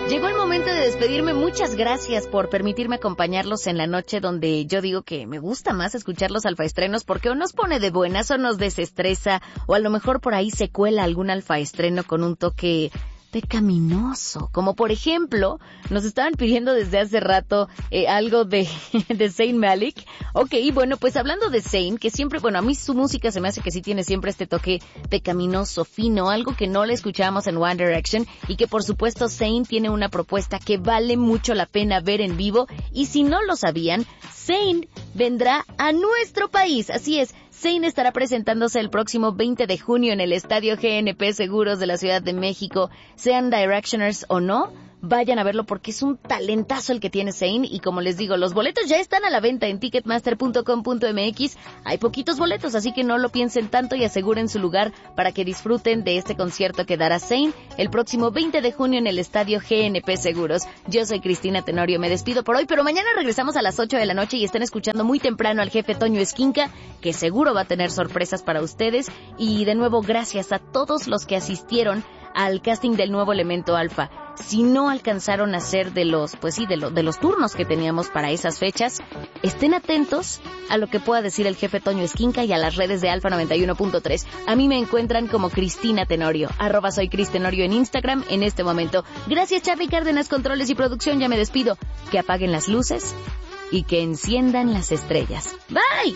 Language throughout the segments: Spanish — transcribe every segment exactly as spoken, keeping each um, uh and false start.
Llegó el momento de despedirme. Muchas gracias por permitirme acompañarlos en la noche donde yo digo que me gusta más escuchar los alfaestrenos porque o nos pone de buenas o nos desestresa o a lo mejor por ahí se cuela algún alfaestreno con un toque pecaminoso, como por ejemplo, nos estaban pidiendo desde hace rato eh, algo de, de Zayn Malik. Ok, bueno, pues hablando de Zayn, que siempre, bueno, a mí su música se me hace que sí tiene siempre este toque pecaminoso, fino, algo que no le escuchábamos en One Direction, y que por supuesto Zayn tiene una propuesta que vale mucho la pena ver en vivo, y si no lo sabían, Zayn vendrá a nuestro país, así es. Zayn estará presentándose el próximo veinte de junio en el Estadio G N P Seguros de la Ciudad de México. Sean Directioners o no, vayan a verlo porque es un talentazo el que tiene Zayn. Y como les digo, los boletos ya están a la venta en ticketmaster punto com punto m x. Hay poquitos boletos, así que no lo piensen tanto y aseguren su lugar para que disfruten de este concierto que dará Zayn el próximo veinte de junio en el Estadio G N P Seguros. Yo soy Cristina Tenorio, me despido por hoy, pero mañana regresamos a las ocho de la noche y están escuchando muy temprano al jefe Toño Esquinca, que seguro va a tener sorpresas para ustedes. Y de nuevo, gracias a todos los que asistieron al casting del nuevo Elemento Alfa. Si no alcanzaron a ser de los, pues sí, de, lo, de los turnos que teníamos para esas fechas, estén atentos a lo que pueda decir el jefe Toño Esquinca y a las redes de Alfa noventa y uno punto tres. A mí me encuentran como Cristina Tenorio, arroba soy Cris Tenorio en Instagram en este momento. Gracias, Charly Cárdenas, controles y producción, ya me despido. Que apaguen las luces y que enciendan las estrellas. ¡Bye!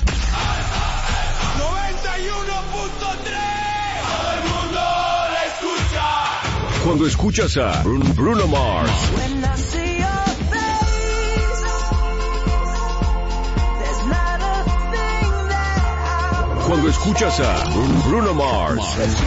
noventa y uno punto tres. Todo el mundo la escucha. Cuando escuchas a Bruno Mars, cuando escuchas a Bruno Mars,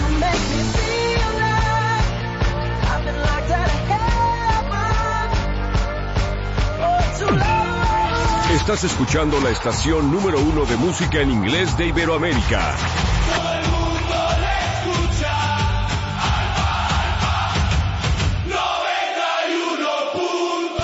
estás escuchando la estación número uno de música en inglés de Iberoamérica. Todo el mundo la escucha. Alfa, Alfa, noventa y uno punto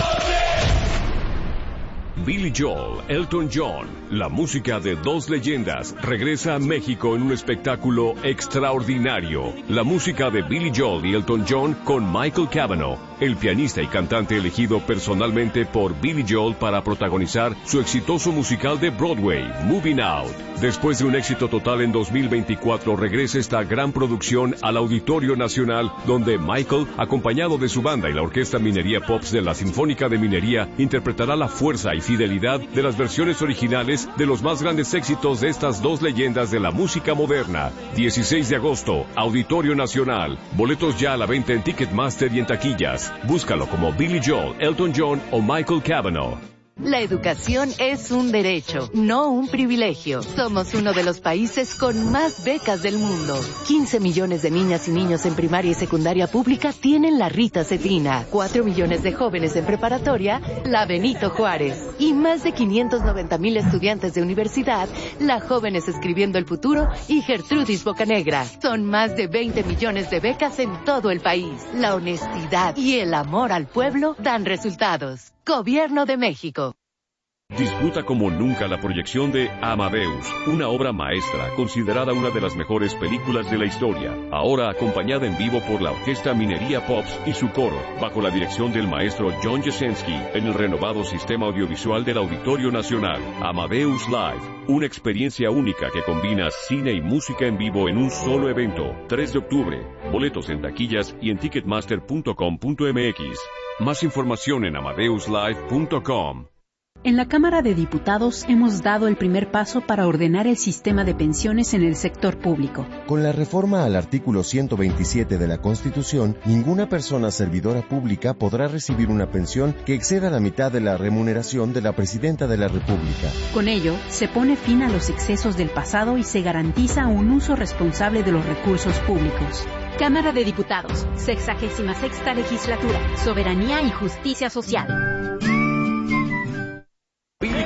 tres. Billy Joel, Elton John, la música de dos leyendas, regresa a México en un espectáculo extraordinario. La música de Billy Joel y Elton John con Michael Cavanaugh, el pianista y cantante elegido personalmente por Billy Joel para protagonizar su exitoso musical de Broadway, Moving Out. Después de un éxito total en dos mil veinticuatro, regresa esta gran producción al Auditorio Nacional, donde Michael, acompañado de su banda y la Orquesta Minería Pops de la Sinfónica de Minería, interpretará la fuerza y fidelidad de las versiones originales de los más grandes éxitos de estas dos leyendas de la música moderna. dieciséis de agosto, Auditorio Nacional. Boletos ya a la venta en Ticketmaster y en taquillas. Búscalo como Billy Joel, Elton John o Michael Cavanaugh. La educación es un derecho, no un privilegio. Somos uno de los países con más becas del mundo. quince millones de niñas y niños en primaria y secundaria pública tienen la Rita Cetrina. cuatro millones de jóvenes en preparatoria, la Benito Juárez. Y más de quinientos noventa mil estudiantes de universidad, la Jóvenes Escribiendo el Futuro y Gertrudis Bocanegra. Son más de veinte millones de becas en todo el país. La honestidad y el amor al pueblo dan resultados. Gobierno de México. Disfruta como nunca la proyección de Amadeus, una obra maestra considerada una de las mejores películas de la historia, ahora acompañada en vivo por la Orquesta Minería Pops y su coro, bajo la dirección del maestro John Jasenski, en el renovado sistema audiovisual del Auditorio Nacional. Amadeus Live, una experiencia única que combina cine y música en vivo en un solo evento. tres de octubre, boletos en taquillas y en ticketmaster punto com punto m x. Más información en amadeus live punto com. En la Cámara de Diputados hemos dado el primer paso para ordenar el sistema de pensiones en el sector público. Con la reforma al artículo ciento veintisiete de la Constitución, ninguna persona servidora pública podrá recibir una pensión que exceda la mitad de la remuneración de la Presidenta de la República. Con ello, se pone fin a los excesos del pasado y se garantiza un uso responsable de los recursos públicos. Cámara de Diputados, sexagésima sexta legislatura, soberanía y justicia social. Billy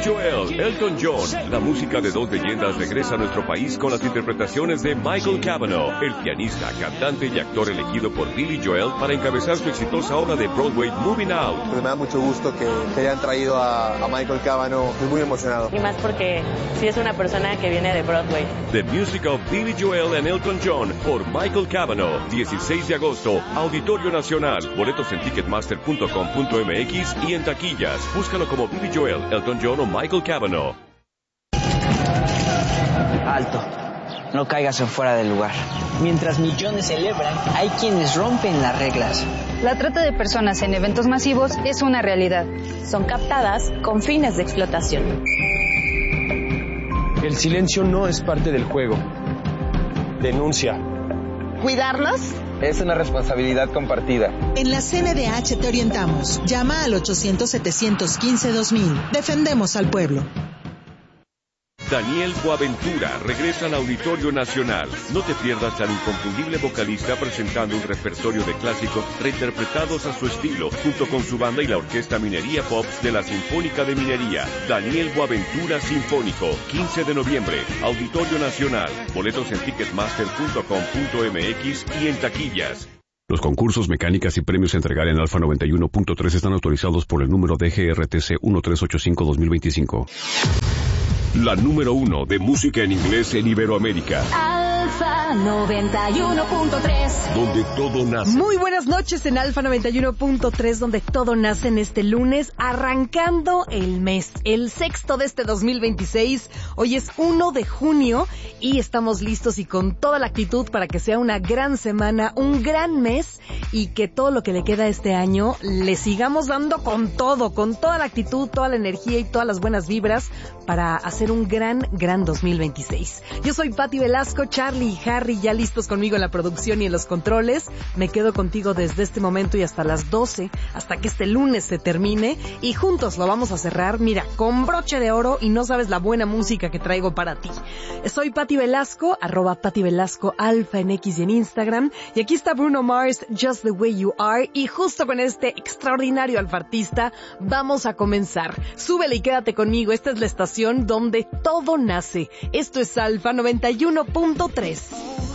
Joel, Elton John. La música de dos leyendas regresa a nuestro país con las interpretaciones de Michael Cavanaugh, el pianista, cantante y actor elegido por Billy Joel para encabezar su exitosa obra de Broadway Moving Out. Pues me da mucho gusto que, que hayan traído a, a Michael Cavanaugh. Estoy muy emocionado. Y más porque sí es una persona que viene de Broadway. The Music of Billy Joel and Elton John por Michael Cavanaugh. dieciséis de agosto, Auditorio Nacional. Boletos en ticketmaster punto com punto m x y en taquillas. Búscalo como Billy Joel, Elton John o Michael Cavanaugh. Alto. No caigas en fuera del lugar. Mientras millones celebran, hay quienes rompen las reglas. La trata de personas en eventos masivos es una realidad. Son captadas con fines de explotación. El silencio no es parte del juego. Denuncia. ¿Cuidarlos? Es una responsabilidad compartida. En la C N D H te orientamos. Llama al ochocientos, setecientos quince, dos mil. Defendemos al pueblo. Daniel Boaventura regresa al Auditorio Nacional. No te pierdas al inconfundible vocalista presentando un repertorio de clásicos reinterpretados a su estilo, junto con su banda y la Orquesta Minería Pops de la Sinfónica de Minería. Daniel Boaventura Sinfónico, quince de noviembre, Auditorio Nacional. Boletos en ticketmaster punto com punto m x y en taquillas. Los concursos, mecánicas y premios a entregar en Alfa noventa y uno punto tres están autorizados por el número D G R T C uno tres ocho cinco guion dos mil veinticinco. La número uno de música en inglés en Iberoamérica. Alfa noventa y uno punto tres. Donde todo nace. Muy buenas noches en Alfa noventa y uno punto tres, donde todo nace en este lunes, arrancando el mes, el sexto de este dos mil veintiséis. Hoy es uno de junio y estamos listos y con toda la actitud para que sea una gran semana, un gran mes y que todo lo que le queda este año le sigamos dando con todo, con toda la actitud, toda la energía y todas las buenas vibras para hacer un gran, gran dos mil veintiséis. Yo soy Patti Velasco, Charlie y Harry ya listos conmigo en la producción y en los controles. Me quedo contigo desde este momento y hasta las doce, hasta que este lunes se termine y juntos lo vamos a cerrar, mira, con broche de oro y no sabes la buena música que traigo para ti. Soy Patti Velasco, arroba Patti Velasco Alfa en X y en Instagram, y aquí está Bruno Mars, Just the Way You Are, y justo con este extraordinario alfartista vamos a comenzar. Súbele y quédate conmigo, esta es la estación donde todo nace. Esto es Alfa noventa y uno punto tres.